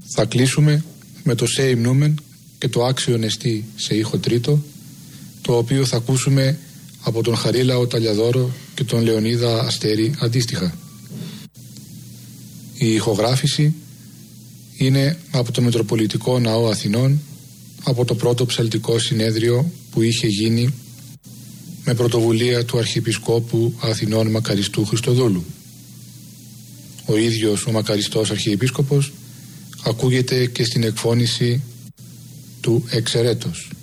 Θα κλείσουμε με το «Σε υμνούμεν» και το «Άξιον εστί» σε ήχο τρίτο, το οποίο θα ακούσουμε από τον Χαρίλαο Ταλιαδόρο και τον Λεωνίδα Αστέρη αντίστοιχα. Η ηχογράφηση είναι από το Μητροπολιτικό Ναό Αθηνών, από το πρώτο ψαλτικό συνέδριο που είχε γίνει με πρωτοβουλία του Αρχιεπισκόπου Αθηνών Μακαριστού Χριστοδούλου. Ο ίδιος ο Μακαριστός Αρχιεπίσκοπος ακούγεται και στην εκφώνηση του «Εξαιρέτως».